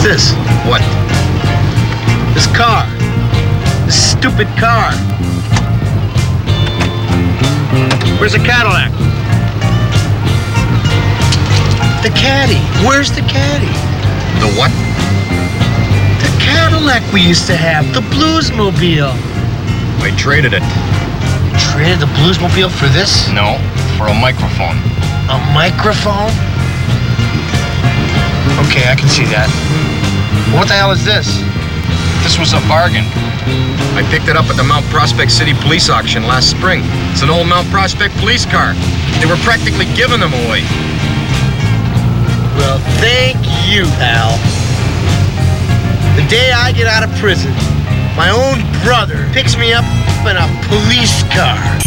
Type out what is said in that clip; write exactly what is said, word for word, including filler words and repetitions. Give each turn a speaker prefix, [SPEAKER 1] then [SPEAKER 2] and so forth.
[SPEAKER 1] this?
[SPEAKER 2] What?
[SPEAKER 1] This car. This stupid car. Where's the Cadillac? The caddy. Where's the caddy?
[SPEAKER 2] The what?
[SPEAKER 1] The Cadillac we used to have. The Bluesmobile.
[SPEAKER 2] I traded it.
[SPEAKER 1] Traded the Bluesmobile for this?
[SPEAKER 2] No, for a microphone.
[SPEAKER 1] A microphone? Okay, I can see that. What the hell is this?
[SPEAKER 2] This was a bargain. I picked it up at the Mount Prospect City Police auction last spring. It's an old Mount Prospect police car. They were practically giving them away.
[SPEAKER 1] Well, thank you, pal. The day I get out of prison, my own brother picks me up in a police car.